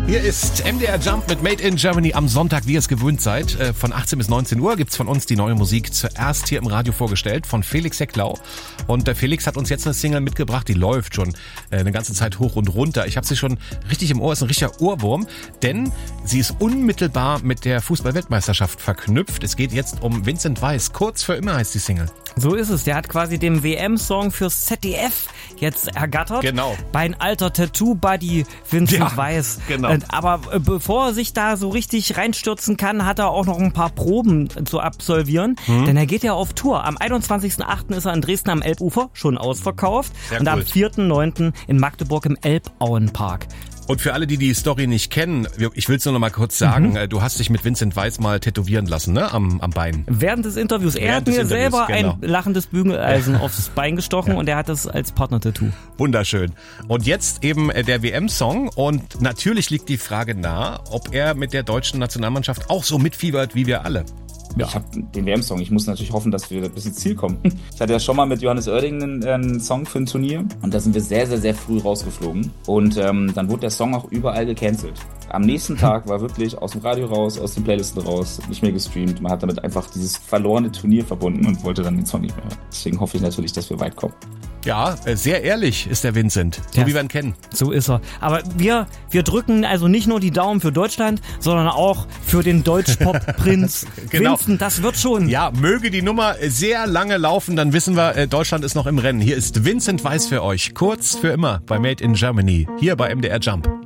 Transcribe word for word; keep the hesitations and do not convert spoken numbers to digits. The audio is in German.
Hier ist M D R Jump mit Made in Germany am Sonntag, wie ihr es gewöhnt seid. Von achtzehn bis neunzehn Uhr gibt's von uns die neue Musik zuerst hier im Radio vorgestellt von Felix Hecklau. Und der Felix hat uns jetzt eine Single mitgebracht, die läuft schon eine ganze Zeit hoch und runter. Ich habe sie schon richtig im Ohr, ist ein richtiger Ohrwurm, denn sie ist unmittelbar mit der Fußball-Weltmeisterschaft verknüpft. Es geht jetzt um Vincent Weiss. Kurz für immer heißt die Single. So ist es. Der hat quasi den W M-Song fürs Z D F jetzt ergattert. Genau. Mein alter Tattoo-Buddy Vincent ja, Weiss. Genau. Aber bevor er sich da so richtig reinstürzen kann, hat er auch noch ein paar Proben zu absolvieren. Mhm. Denn er geht ja auf Tour. Am einundzwanzigsten achten ist er in Dresden am Elbufer, schon ausverkauft. Sehr und cool. am vierten neunten in Magdeburg im Elbauenpark. Und für alle, die die Story nicht kennen, ich will es nur noch mal kurz sagen, mhm. du hast dich mit Vincent Weiss mal tätowieren lassen, ne, am, am Bein. Während des Interviews. Er Während hat mir Interviews, selber genau. ein lachendes Bügeleisen aufs Bein gestochen ja. und er hat das als Partner-Tattoo. Wunderschön. Und jetzt eben der W M-Song und natürlich liegt die Frage nahe, ob er mit der deutschen Nationalmannschaft auch so mitfiebert wie wir alle. Ja. Ich habe den W M-Song. Ich muss natürlich hoffen, dass wir bis ins Ziel kommen. Ich hatte ja schon mal mit Johannes Oerding einen, einen Song für ein Turnier und da sind wir sehr, sehr, sehr früh rausgeflogen. Und ähm, dann wurde der Song auch überall gecancelt. Am nächsten Tag war wirklich aus dem Radio raus, aus den Playlisten raus, nicht mehr gestreamt. Man hat damit einfach dieses verlorene Turnier verbunden und wollte dann den Song nicht mehr hören. Deswegen hoffe ich natürlich, dass wir weit kommen. Ja, sehr ehrlich ist der Vincent, so ja, wie wir ihn kennen. So ist er. Aber wir, wir drücken also nicht nur die Daumen für Deutschland, sondern auch für den Deutschpop-Prinz genau. Vincent, das wird schon. Ja, möge die Nummer sehr lange laufen, dann wissen wir, Deutschland ist noch im Rennen. Hier ist Vincent Weiss für euch, kurz für immer bei Made in Germany, hier bei M D R Jump.